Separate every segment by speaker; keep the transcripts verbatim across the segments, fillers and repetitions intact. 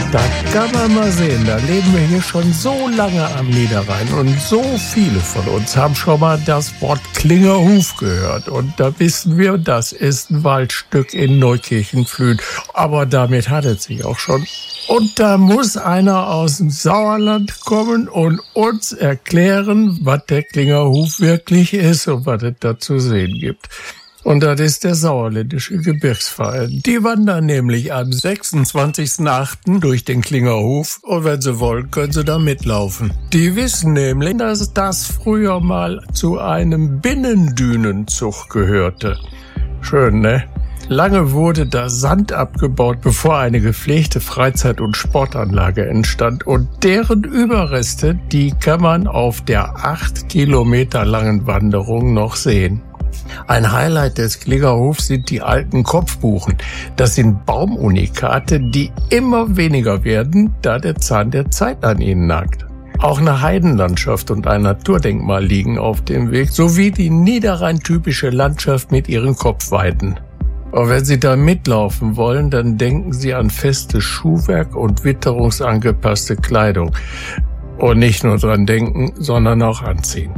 Speaker 1: Da kann man mal sehen, da leben wir hier schon so lange am Niederrhein und so viele von uns haben schon mal das Wort Klingerhuf gehört. Und da wissen wir, das ist ein Waldstück in Neukirchen-Flühen. Aber damit hat es sich auch schon. Und da muss einer aus dem Sauerland kommen und uns erklären, was der Klingerhuf wirklich ist und was es da zu sehen gibt. Und das ist der Sauerländische Gebirgsverein. Die wandern nämlich am sechsundzwanzigsten achten durch den Klingerhuf und wenn sie wollen, können sie da mitlaufen. Die wissen nämlich, dass das früher mal zu einem Binnendünenzug gehörte. Schön, ne? Lange wurde da Sand abgebaut, bevor eine gepflegte Freizeit- und Sportanlage entstand. Und deren Überreste, die kann man auf der acht Kilometer langen Wanderung noch sehen. Ein Highlight des Klingerhofs sind die alten Kopfbuchen. Das sind Baumunikate, die immer weniger werden, da der Zahn der Zeit an ihnen nagt. Auch eine Heidenlandschaft und ein Naturdenkmal liegen auf dem Weg, sowie die niederrhein-typische Landschaft mit ihren Kopfweiden. Aber wenn Sie da mitlaufen wollen, dann denken Sie an festes Schuhwerk und witterungsangepasste Kleidung. Und nicht nur dran denken, sondern auch anziehen.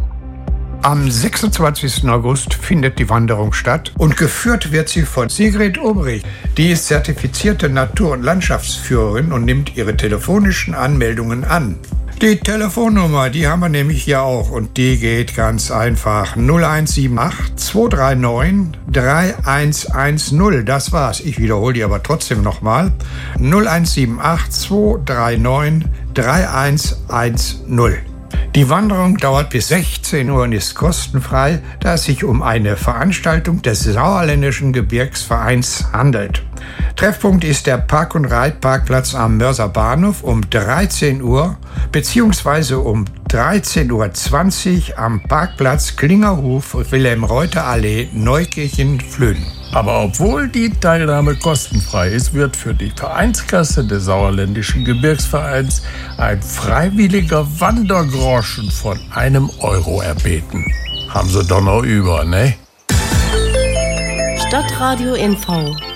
Speaker 2: Am sechsundzwanzigsten August findet die Wanderung statt und geführt wird sie von Sigrid Obrich. Die ist zertifizierte Natur- und Landschaftsführerin und nimmt ihre telefonischen Anmeldungen an. Die Telefonnummer, die haben wir nämlich hier auch und die geht ganz einfach. null eins sieben acht zwei drei neun drei eins eins null. Das war's. Ich wiederhole die aber trotzdem nochmal. null eins sieben acht zwei drei neun drei eins eins null. Die Wanderung dauert bis sechzehn Uhr und ist kostenfrei, da es sich um eine Veranstaltung des Sauerländischen Gebirgsvereins handelt. Treffpunkt ist der Park- und Reitparkplatz am Mörser Bahnhof um dreizehn Uhr beziehungsweise um dreizehn Uhr zwanzig am Parkplatz Klingerhuf, Wilhelm-Reuter-Allee, Neukirchen-Flühen.
Speaker 1: Aber obwohl die Teilnahme kostenfrei ist, wird für die Vereinskasse des Sauerländischen Gebirgsvereins ein freiwilliger Wandergroschen von einem Euro erbeten. Haben sie doch noch über, ne?
Speaker 3: Stadtradio Info